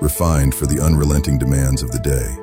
refined for the unrelenting demands of the day.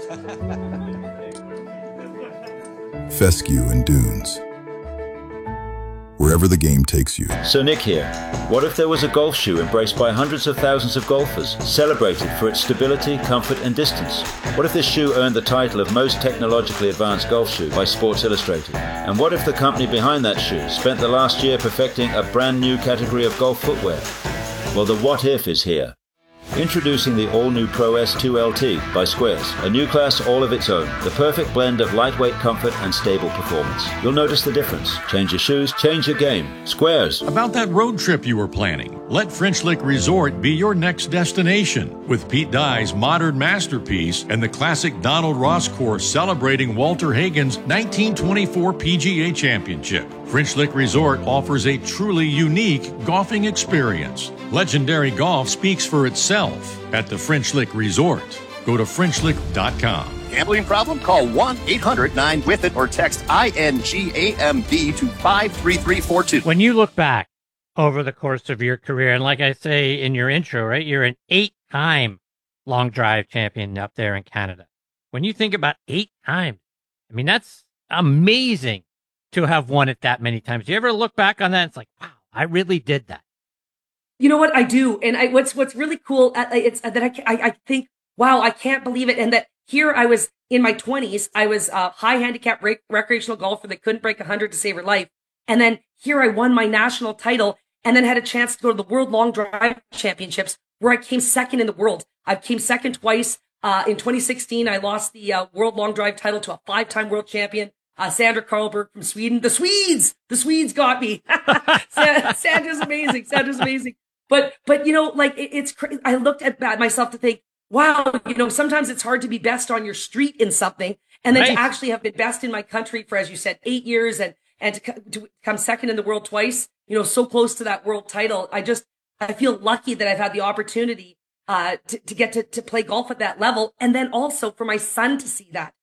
Fescue and Dunes. Wherever the game takes you. So Nick here. What if there was a golf shoe embraced by hundreds of thousands of golfers, celebrated for its stability, comfort and distance? What if this shoe earned the title of most technologically advanced golf shoe by Sports Illustrated? And what if the company behind that shoe spent the last year perfecting a brand new category of golf footwear? Well, the what if is here. Introducing the all-new Pro S2 LT by Squares, a new class all of its own, the perfect blend of lightweight comfort and stable performance. You'll notice the difference. Change your shoes, change your game. Squares. About that road trip you were planning, let French Lick Resort be your next destination. With Pete Dye's modern masterpiece and the classic Donald Ross course celebrating Walter Hagen's 1924 PGA Championship, French Lick Resort offers a truly unique golfing experience. Legendary golf speaks for itself at the French Lick Resort. Go to FrenchLick.com. Gambling problem? Call 1-800-9-WITH-IT or text INGAMB to 53342. When you look back over the course of your career, and like I say in your intro, right, you're an 8-time long drive champion up there in Canada. When you think about 8 times, I mean, that's amazing to have won it that many times. Do you ever look back on that? It's like, wow, I really did that. You know what I do, and what's really cool, it's that I think, wow, I can't believe it, and that here I was in my 20s, I was a high handicap recreational golfer that couldn't break 100 to save her life, and then here I won my national title, and then had a chance to go to the World Long Drive Championships, where I came second in the world. I came second twice. In 2016, I lost the World Long Drive title to a 5-time world champion. Sandra Karlberg from Sweden. The Swedes got me. Sandra's amazing. But, you know, like it's crazy. I looked at myself to think, wow, you know, sometimes it's hard to be best on your street in something. And then Right. to actually have been best in my country for, as you said, 8 years and to come second in the world twice, you know, so close to that world title. I feel lucky that I've had the opportunity, to get to play golf at that level. And then also for my son to see that,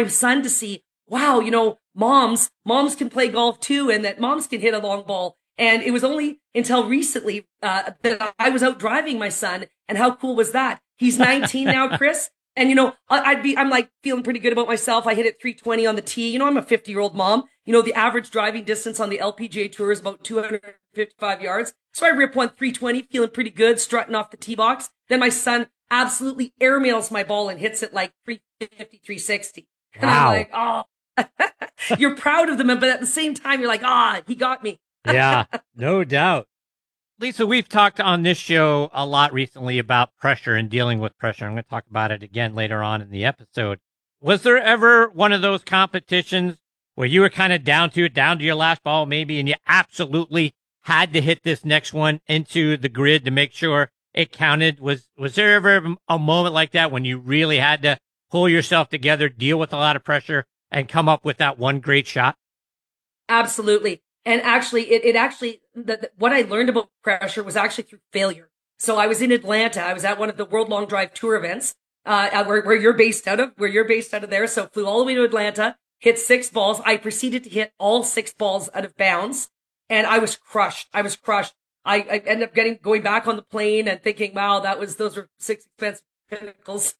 wow, you know, moms can play golf too, and that moms can hit a long ball. And it was only until recently that I was out driving my son. And how cool was that? He's 19 now, Chris. And, you know, I'm like feeling pretty good about myself. I hit it 320 on the tee. You know, I'm a 50-year-old mom. You know, the average driving distance on the LPGA Tour is about 255 yards. So I rip one 320, feeling pretty good, strutting off the tee box. Then my son absolutely airmails my ball and hits it like 350, 360. And Wow. I'm like, oh, you're proud of them. But at the same time, you're like, he got me. Yeah, no doubt. Lisa, we've talked on this show a lot recently about pressure and dealing with pressure. I'm going to talk about it again later on in the episode. Was there ever one of those competitions where you were kind of down to your last ball maybe, and you absolutely had to hit this next one into the grid to make sure it counted? Was there ever a moment like that when you really had to pull yourself together, deal with a lot of pressure, and come up with that one great shot? Absolutely. And actually, what I learned about pressure was actually through failure. So I was in Atlanta. I was at one of the World Long Drive Tour events, where you're based out of there. So flew all the way to Atlanta, hit 6 balls. I proceeded to hit all 6 balls out of bounds, and I was crushed. I ended up going back on the plane and thinking, wow, those were 6 expensive pinnacles.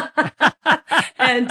And,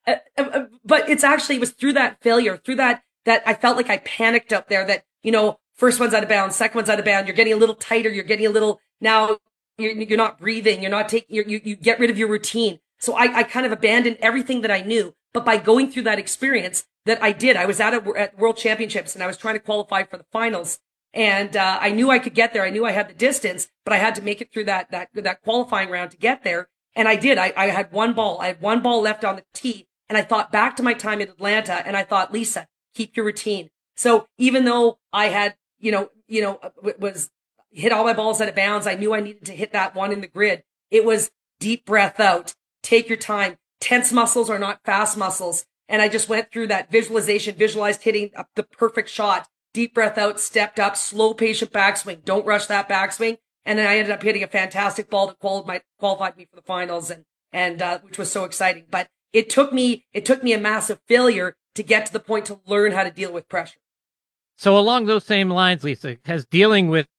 but it was through that failure, that I felt like I panicked up there, that, you know, first one's out of bounds, second one's out of bounds. You're getting a little tighter. Now you're not breathing. You're not taking, you get rid of your routine. So I kind of abandoned everything that I knew. But by going through that experience that I did, I was at World Championships and I was trying to qualify for the finals. And, I knew I could get there. I knew I had the distance, but I had to make it through that qualifying round to get there. And I did. I had one ball. I had one ball left on the tee. And I thought back to my time in Atlanta and I thought, Lisa, keep your routine. So even though I had, was hit all my balls out of bounds, I knew I needed to hit that one in the grid. It was deep breath out, take your time. Tense muscles are not fast muscles. And I just went through that visualization, visualized hitting the perfect shot, deep breath out, stepped up, slow, patient backswing. Don't rush that backswing. And then I ended up hitting a fantastic ball that qualified me for the finals and which was so exciting. But it took me a massive failure to get to the point to learn how to deal with pressure. So along those same lines, Lisa, has dealing with